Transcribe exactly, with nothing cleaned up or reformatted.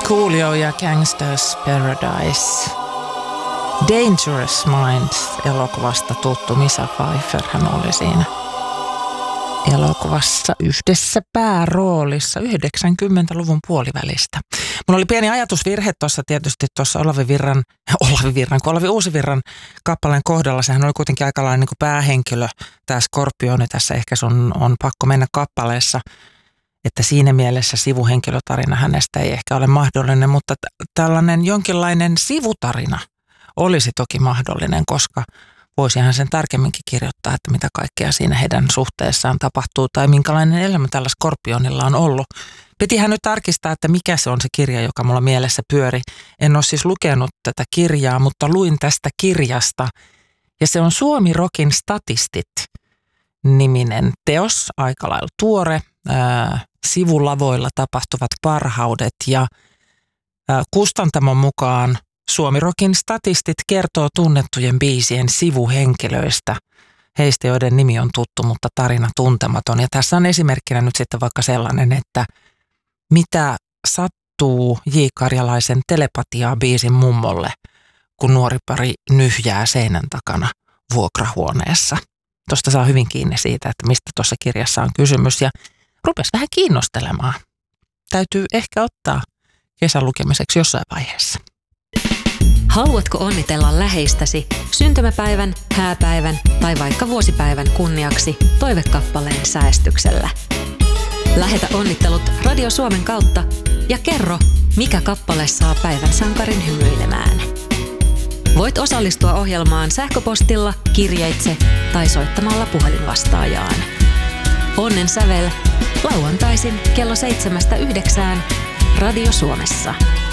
Coolio ja Gangsters Paradise. Dangerous Minds -elokuvasta tuttu Michelle Pfeiffer, hän oli siinä elokuvassa yhdessä pääroolissa yhdeksänkymmentäluvun puolivälistä. Mulla oli pieni ajatusvirhe tuossa tietysti tuossa Olavi Virran, Olavi Virran, kun Olavi Uusivirran kappaleen kohdalla. Sehän oli kuitenkin aika lailla niin kuin päähenkilö, tämä Skorpioni tässä ehkä sun on pakko mennä kappaleessa. Että siinä mielessä sivuhenkilötarina hänestä ei ehkä ole mahdollinen, mutta t- tällainen jonkinlainen sivutarina olisi toki mahdollinen, koska voisihan sen tarkemminkin kirjoittaa, että mitä kaikkea siinä heidän suhteessaan tapahtuu tai minkälainen elämä tällä Skorpionilla on ollut. Pitihän nyt tarkistaa, että mikä se on se kirja, joka mulla mielessä pyöri. En ole siis lukenut tätä kirjaa, mutta luin tästä kirjasta ja se on Suomi Rockin statistit -niminen teos, aika lailla tuore, ää, sivulavoilla tapahtuvat parhaudet ja ää, kustantamon mukaan Suomi Rockin statistit kertoo tunnettujen biisien sivuhenkilöistä, heistä joiden nimi on tuttu, mutta tarina tuntematon. Ja tässä on esimerkkinä nyt sitten vaikka sellainen, että mitä sattuu J. Karjalaisen Telepatiaa-biisin mummolle, kun nuori pari nyhjää seinän takana vuokrahuoneessa. Tuosta saa hyvin kiinni siitä, että mistä tuossa kirjassa on kysymys ja rupesi vähän kiinnostelemaan. Täytyy ehkä ottaa kesän lukemiseksi jossain vaiheessa. Haluatko onnitella läheistäsi syntymäpäivän, hääpäivän tai vaikka vuosipäivän kunniaksi toivekappaleen säestyksellä? Lähetä onnittelut Radio Suomen kautta ja kerro, mikä kappale saa päivän sankarin hymyilemään. Voit osallistua ohjelmaan sähköpostilla, kirjeitse tai soittamalla puhelinvastaajaan. Onnen sävel lauantaisin kello seitsemästä yhdeksään Radio Suomessa.